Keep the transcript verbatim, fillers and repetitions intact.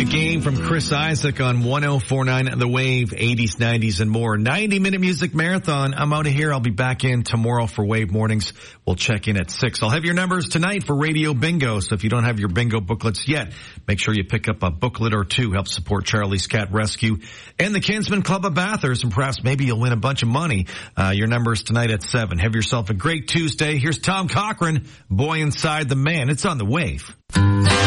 Game from Chris Isaac on one oh four point nine The Wave, eighties, nineties, and more. ninety minute music marathon. I'm out of here. I'll be back in tomorrow for Wave Mornings. We'll check in at six. I'll have your numbers tonight for Radio Bingo. So if you don't have your bingo booklets yet, make sure you pick up a booklet or two. Help support Charlie's Cat Rescue and the Kinsman Club of Bathurst. And perhaps maybe you'll win a bunch of money. Uh, your numbers tonight at seven. Have yourself a great Tuesday. Here's Tom Cochran, Boy Inside the Man. It's on The Wave.